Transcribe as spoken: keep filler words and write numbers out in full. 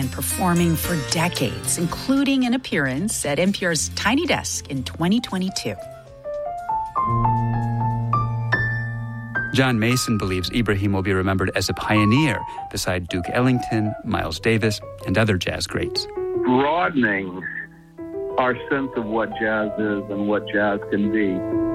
and performing for decades, including an appearance at N P R's Tiny Desk in twenty twenty-two. John Mason believes Ibrahim will be remembered as a pioneer beside Duke Ellington, Miles Davis, and other jazz greats. Broadening our sense of what jazz is and what jazz can be.